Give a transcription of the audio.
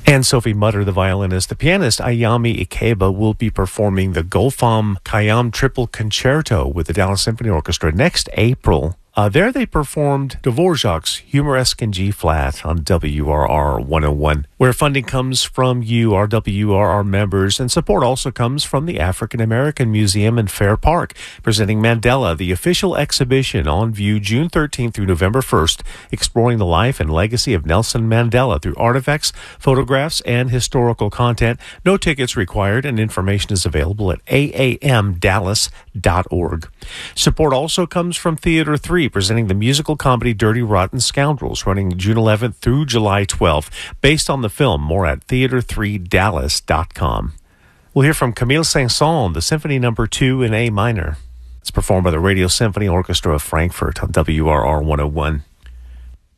And Sophie Mutter, the violinist. The pianist Ayami Ikeba will be performing the Golfam Khayyam Triple Concerto with the Dallas Symphony Orchestra next April. There they performed Dvorak's Humoresque in G-flat on WRR 101, where funding comes from you, our WRR members, and support also comes from the African American Museum in Fair Park, presenting Mandela, the official exhibition on view June 13th through November 1st, exploring the life and legacy of Nelson Mandela through artifacts, photographs, and historical content. No tickets required, and information is available at aamdallas.org. Support also comes from Theater 3, presenting the musical comedy Dirty Rotten Scoundrels, running June 11th through July 12th. Based on the film, more at theater3dallas.com. We'll hear from Camille Saint-Saëns, the Symphony No. 2 in A minor. It's performed by the Radio Symphony Orchestra of Frankfurt on WRR 101.